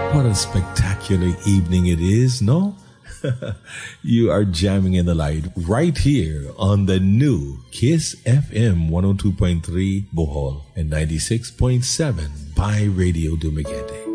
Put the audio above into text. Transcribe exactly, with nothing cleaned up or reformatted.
What a spectacular evening it is, no? You are jamming in the light right here on the new Kiss F M one oh two point three Bohol and ninety-six point seven by Radio Dumaguete.